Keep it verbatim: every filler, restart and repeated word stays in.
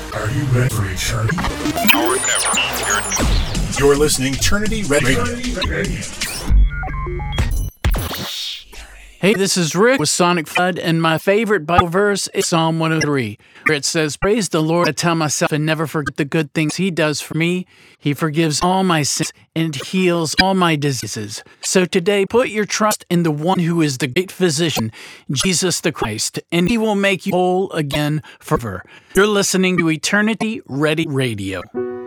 Are you ready for eternity? Now or never. You're listening to Eternity Radio. Hey, this is Rick with Sonic Flood, and my favorite Bible verse is Psalm one oh three, where it says, "Praise the Lord, I tell myself, and never forget the good things He does for me. He forgives all my sins and heals all my diseases." So today, put your trust in the one who is the great physician, Jesus the Christ, and He will make you whole again forever. You're listening to Eternity Ready Radio.